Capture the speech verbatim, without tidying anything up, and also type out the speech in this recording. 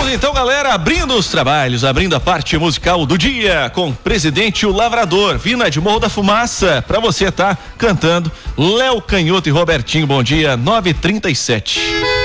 Vamos então, galera, abrindo os trabalhos, abrindo a parte musical do dia com Presidente o Lavrador, Vina de Morro da Fumaça, pra você tá cantando Léo Canhoto e Robertinho. Bom dia, nove e trinta e sete.